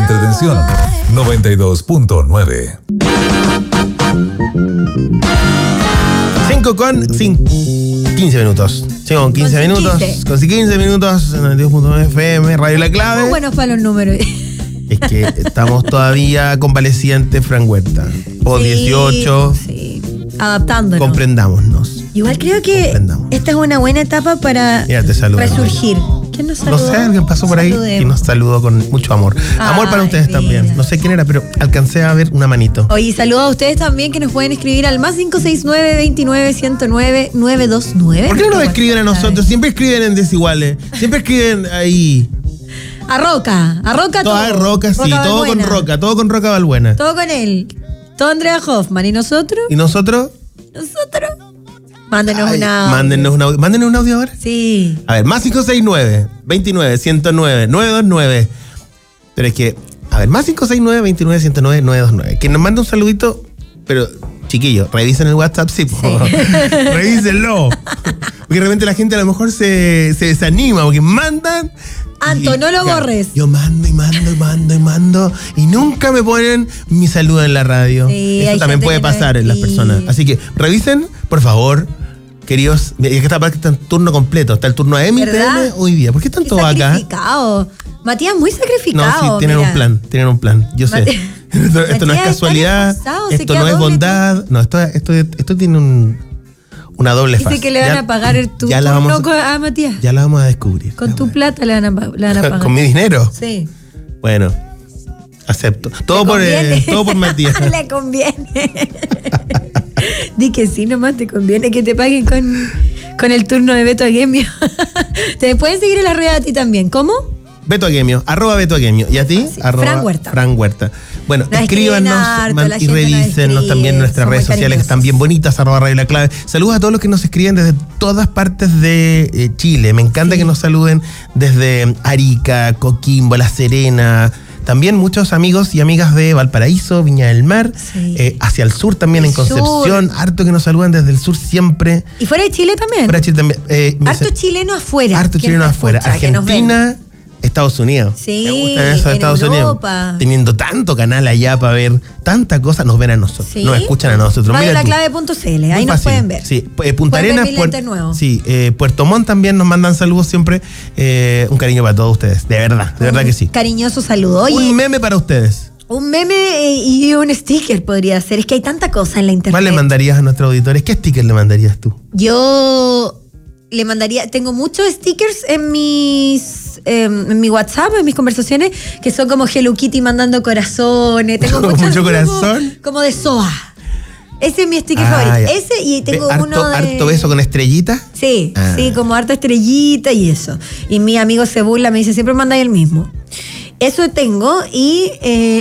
entretención. 92.9. 15 minutos. Sí, con 15 minutos. Con 15 minutos en el 92.9 FM, Radio La Clave. Muy buenos para los números. Es que estamos todavía convalecientes, Fran Huerta. O 18. Sí, adaptándonos. Comprendámonos. Igual creo que esta es una buena etapa para resurgir. ¿Quién nos saludó? No sé, alguien pasó por ahí y nos saludó con mucho amor. Amor para ustedes también. No sé quién era, pero alcancé a ver una manito. Oye, saludos a ustedes también que nos pueden escribir al más 569-29-109-929. ¿Por qué no nos escriben a nosotros? Siempre escriben en desiguales. Siempre escriben ahí. A Roca todo. Toda Roca, sí, todo con Roca Balbuena. Todo con él. Todo Andrea Hoffman. ¿Y nosotros? ¿Y nosotros? Mándenos un audio. Mándenos un audio ahora. Sí. A ver, más 569-29-109-929. Pero es que, a ver, más 569-29-109-929. Que nos mande un saludito, pero, chiquillos, revisen el WhatsApp, sí. Revísenlo. Porque de repente la gente a lo mejor se desanima, porque mandan. Anto, no lo borres. Yo mando y nunca me ponen mi saludo en la radio. Sí, eso también puede pasar en las personas. Así que revisen, por favor, queridos. Y es que esta parte está en turno completo. Está el turno AM y PM hoy día. ¿Por qué están todos acá? Sacrificado. Matías, muy sacrificado. No, sí, tienen un plan. Yo sé. Esto no es casualidad. Esto no es bondad. No, esto tiene una doble fase. Dice que le van a pagar el turno a Matías. Ya la vamos a descubrir. Con tu plata le van a pagar. ¿Con mi dinero? Sí. Bueno, acepto. Todo por Matías. Le conviene. Di que sí, nomás te conviene que te paguen con el turno de Beto Aguemio. Te pueden seguir en las redes a ti también. ¿Cómo? Beto Aguemio, @Beto Aguemio. ¿Y a ti? Sí, Fran Huerta. Bueno, escríbanos y revísenos también en nuestras redes sociales que están bien bonitas, @Radio La Clave. Saludos a todos los que nos escriben desde todas partes de Chile. Me encanta que nos saluden desde Arica, Coquimbo, La Serena. También muchos amigos y amigas de Valparaíso, Viña del Mar, hacia el sur también, en Concepción. Harto que nos saludan desde el sur siempre. Y fuera de Chile también. Harto chileno afuera. Argentina, Estados Unidos. Sí, me gusta eso de Estados Europa. Unidos. Teniendo tanto canal allá para ver tanta cosa, nos ven a nosotros. Sí. Nos escuchan a nosotros. RadioLaClave.cl, ahí nos pueden ver. Sí, Punta Arenas, Puerto Montt también nos mandan saludos siempre. Un cariño para todos ustedes, de verdad que sí. Cariñoso saludo. Oye, un meme para ustedes. Un meme y un sticker podría ser. Es que hay tanta cosa en la internet. ¿Cuál le mandarías a nuestros auditores? ¿Qué sticker le mandarías tú? Yo le mandaría, tengo muchos stickers en mi WhatsApp, en mis conversaciones, que son como Hello Kitty mandando corazones. Tengo mucho corazón. Como de SOA. Ese es mi sticker favorito. Ya. Ese, y tengo uno de... ¿Harto beso con estrellita? Sí, sí, como harta estrellita y eso. Y mi amigo se burla, me dice, siempre mandáis el mismo. Eso tengo y